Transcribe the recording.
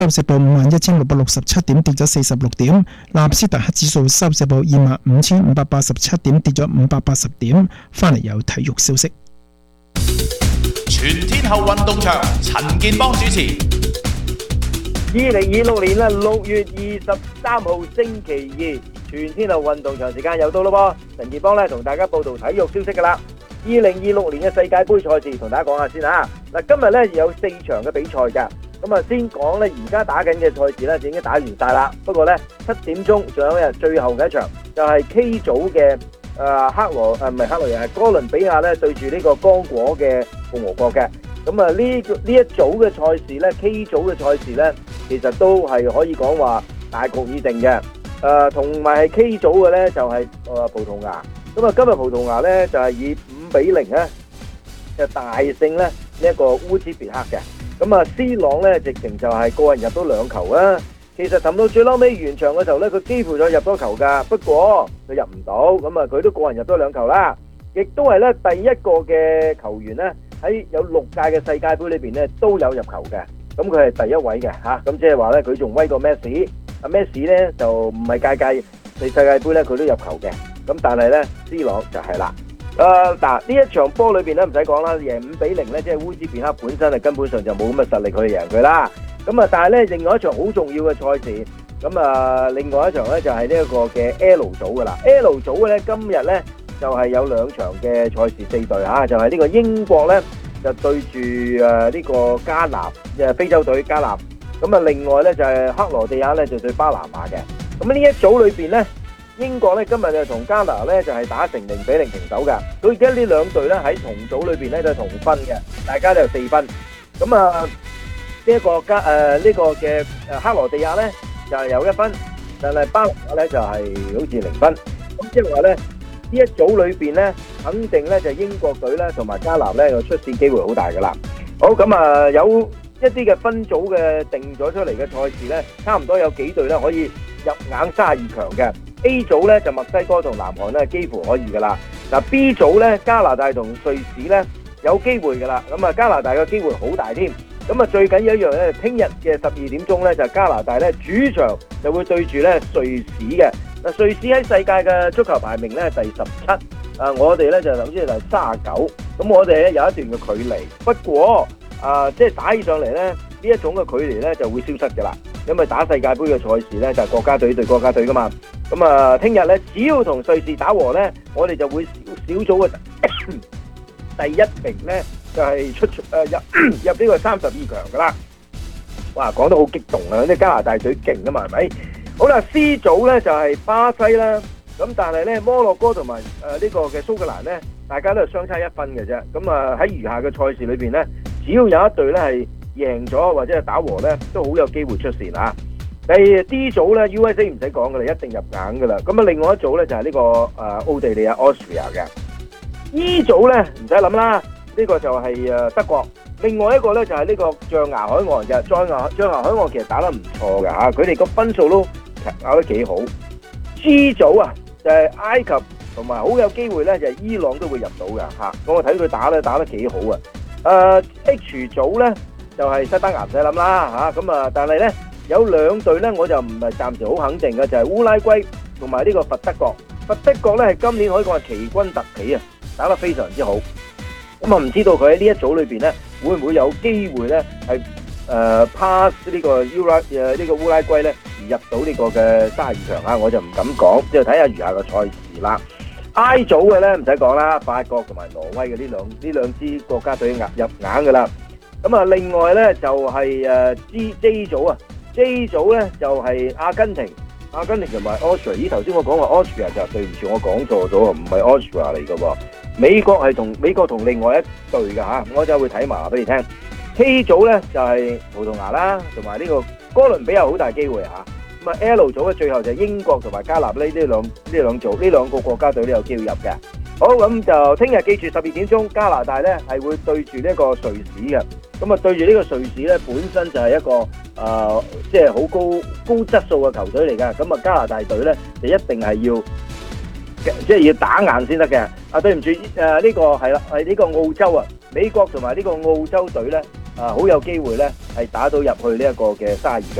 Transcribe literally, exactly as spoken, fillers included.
收市報五萬一千六百六十七點，跌咗四十六點。納斯達克指數收市報二萬五千五百八十七點，跌咗五百八十點。翻嚟有體育消息。 全天候運動場，陳健邦主持。 二零二六年啦，六月二十三號星期二，全天候運動場時間又到咯噃。陳健邦咧同大家報道體育消息噶啦。二零二六年嘅世界盃賽事，同大家講下先吓。嗱，今日咧有四場嘅比賽噶。咁啊，先講咧，而家打緊嘅賽事咧，就已經打完晒啦。不過咧，七點鐘仲有一日最後嘅一場，就係 K 組嘅誒克羅誒唔係克羅人，係哥倫比亞咧對住呢個剛果嘅共和國嘅。咁啊，呢呢一組嘅賽事咧 ，K 組嘅賽事咧，其實都係可以講話大局已定嘅。誒，同埋係 K 組嘅咧，就係誒葡萄牙。咁啊，今日葡萄牙咧就係以五比零咧，就大勝咧呢一個烏茲別克嘅。咁啊 ，C 朗咧直情就係個人入到兩球啊！其實氹到最嬲尾完場嘅時候咧，佢幾乎就入咗球噶，不過佢入唔到，咁啊佢都個人入咗兩球啦，亦都係咧第一個嘅球員咧喺有六屆嘅世界盃裏邊咧都有入球嘅，咁佢係第一位嘅嚇，咁即係話咧佢仲威過 Messi，阿 Messi 咧就唔係屆屆世世界盃咧佢都入球嘅，咁但係咧 C 朗就係啦。誒嗱，呢一場波裏邊咧唔使講啦，贏五比零咧，即係烏茲別克本身係根本上就冇咁嘅實力去贏佢啦。咁啊，但係咧另外一場好重要嘅賽事，咁啊另外一場咧就係呢一個嘅 L 組噶啦。L 組嘅咧今日咧就係有兩場嘅賽事四隊嚇，就係呢個英國咧就對住誒呢個加納，誒非洲隊加納。咁啊另外咧就係克羅地亞咧就對巴拿馬嘅。咁呢一組裏邊咧。英國咧今日就同加拿咧就係打成零比零平手噶，佢而家呢兩隊咧喺同組裏邊咧就係同分嘅，大家都有四分。咁啊呢一個加誒呢個嘅誒克羅地亞咧就係有一分，但係巴拿馬咧就係好似零分。咁即係話咧呢一組裏邊咧肯定咧就英國隊咧同埋加拿咧個出線機會好大噶啦。好，咁啊有一啲嘅分組嘅定咗出嚟嘅賽事咧，差唔多有幾隊咧可以入硬三十二強嘅。A 組咧就墨西哥同南韓咧幾乎可以噶啦，嗱 B 組咧加拿大同瑞士咧有機會噶啦，咁啊加拿大嘅機會好大添，咁啊最緊要一樣咧，聽日嘅十二點鐘咧就加拿大咧主場就會對住咧瑞士嘅，嗱瑞士喺世界嘅足球排名咧第十七，啊我哋咧就諗住係三十九，咁我哋咧有一段嘅距離，不過啊即係打起上嚟咧呢一種嘅距離咧就會消失噶啦，因為打世界盃嘅賽事咧就係國家隊對國家隊噶嘛。咁啊，聽日咧，只要同瑞士打和咧，我哋就會小小組嘅第一名咧，就係出誒入入呢個三十二強噶啦。哇，講得好激動啊！啲加拿大隊勁啊嘛，係咪？好啦 ，C 組咧就係巴西啦。咁但係咧，摩洛哥同埋誒呢個嘅蘇格蘭咧，大家都係相差一分嘅啫。咁啊喺餘下嘅賽事裏邊咧，只要有一隊咧係贏咗或者係打和咧，都好有機會出線啊！第 D 組咧 U S A 唔使講噶啦，一定入硬噶啦。咁啊，另外一組咧就係呢個誒奧地利亞 Austria 嘅。E 組咧唔使諗啦，呢個就係誒德國。另外一個咧就係呢個象牙海岸嘅，象牙象牙海岸其實打得唔錯嘅嚇，佢哋個分數都搞得幾好。G 組啊就係埃及同埋好有機會咧就係伊朗都會入到嘅嚇。咁我睇佢打咧打得幾好啊。誒 H 組咧就係西班牙唔使諗啦嚇，咁啊但係咧。有兩隊咧，我就唔係暫時好肯定嘅，就係烏拉圭同埋呢個佛德國。佛德國咧係今年可以講係奇軍突起啊，打得非常之好。咁啊，唔知道佢喺呢一組裏邊咧，會唔會有機會咧係誒 pass 呢個烏拉誒呢個烏拉圭咧而入到呢個嘅三十二強啊？我就唔敢講，即係睇下餘下嘅賽事啦。I 組嘅咧唔使講啦，法國同埋挪威嘅呢兩呢兩支國家隊入入硬㗎啦。咁啊，另外咧就係誒 G J 組啊。J 組咧就係阿根廷，阿根廷同埋 Austria。咦，頭先我講話 Austria 就對唔住，我講錯咗，唔係 Austria 嚟嘅喎。美國係同美國同另外一隊嘅嚇，我就會睇埋俾你聽。K 組咧就係葡萄牙啦，同埋呢個哥倫比亞好大機會嚇。咁啊 L 組嘅最後就係英國同埋加納呢呢兩呢兩組呢兩個國家隊都有機會入嘅。好，咁就聽日記住十二點鐘，加拿大咧係會對住呢個瑞士嘅。咁啊對住呢個瑞士咧，本身就係一個誒，即係好高高質素嘅球隊嚟㗎。咁啊加拿大隊咧就一定係要即係要打硬先得嘅。啊對唔住，誒呢個係啦，係呢個澳洲啊，美國同埋呢個澳洲隊咧啊好有機會咧係打到入去呢一個嘅三十二強。